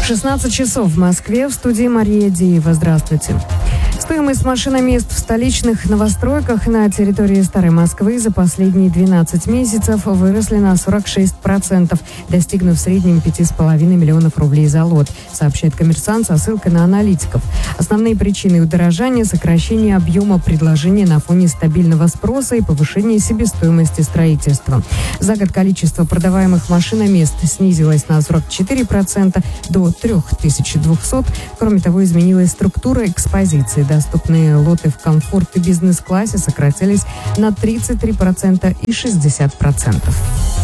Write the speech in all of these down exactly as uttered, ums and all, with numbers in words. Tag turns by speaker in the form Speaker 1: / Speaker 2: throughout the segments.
Speaker 1: шестнадцать часов в Москве. В студии Мария Деева. Здравствуйте. Стоимость машиномест в столичных новостройках на территории Старой Москвы за последние двенадцать месяцев выросли на сорок шесть процентов, достигнув в среднем пять с половиной миллионов рублей за лот, сообщает «Коммерсант» со ссылкой на аналитиков. Основные причины удорожания – сокращение объема предложения на фоне стабильного спроса и повышение себестоимости строительства. За год количество продаваемых машиномест снизилось на сорок четыре процента до три тысячи двести. Кроме того, изменилась структура экспозиции. Доступные лоты в комфорт и бизнес-классе сократились на тридцать три процента и шестьдесят процентов.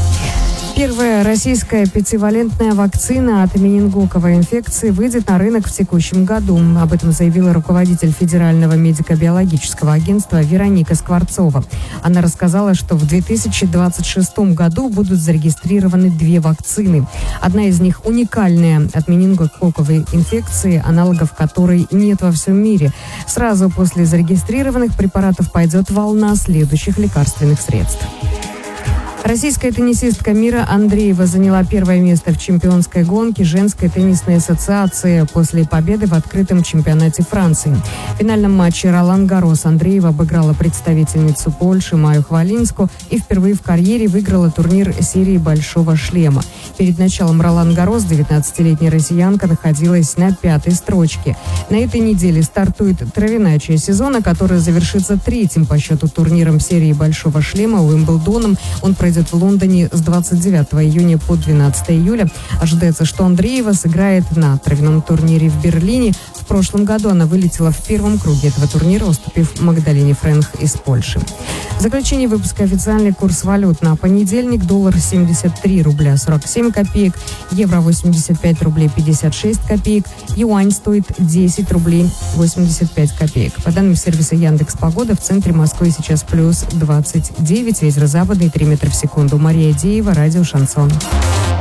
Speaker 1: Первая российская пятивалентная вакцина от менингококковой инфекции выйдет на рынок в текущем году. Об этом заявила руководитель Федерального медико-биологического агентства Вероника Скворцова. Она рассказала, что в две тысячи двадцать шестом году будут зарегистрированы две вакцины. Одна из них уникальная от менингококковой инфекции, аналогов которой нет во всем мире. Сразу после зарегистрированных препаратов пойдет волна следующих лекарственных средств. Российская теннисистка Мира Андреева заняла первое место в чемпионской гонке женской теннисной ассоциации после победы в открытом чемпионате Франции. В финальном матче Ролан Гаррос Андреева обыграла представительницу Польши Маю Хвалинску и впервые в карьере выиграла турнир серии «Большого шлема». Перед началом Ролан Гаррос девятнадцатилетняя россиянка находилась на пятой строчке. На этой неделе стартует травяная часть сезона, которая завершится третьим по счету турниром серии «Большого шлема» Уимблдоном. Он пройдет в Лондоне с двадцать девятого июня по двенадцатого июля. Ожидается, что Андреева сыграет на травяном турнире в Берлине. В прошлом году она вылетела в первом круге этого турнира, уступив Магдалине Френх из Польши. В заключение выпуска официальный курс валют на понедельник: доллар семьдесят три рубля сорок семь копеек, евро восемьдесят пять рублей пятьдесят шесть копеек, юань стоит десять рублей восемьдесят пять копеек. По данным сервиса Яндекс.Погода, в центре Москвы сейчас плюс двадцать девять, ветер западный три метра в секунду. Мария Деева, радио «Шансон».